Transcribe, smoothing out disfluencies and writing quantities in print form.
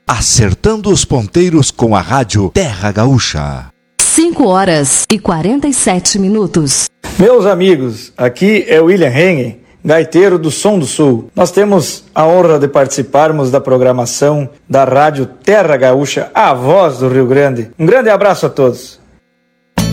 acertando os ponteiros com a rádio Terra Gaúcha. 5h47. Meus amigos, aqui é William Hengen, gaiteiro do Som do Sul. Nós temos a honra de participarmos da programação da rádio Terra Gaúcha, a voz do Rio Grande. Um grande abraço a todos.